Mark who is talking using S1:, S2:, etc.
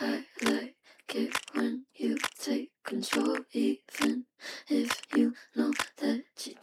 S1: I like it when you take control, even if you know that you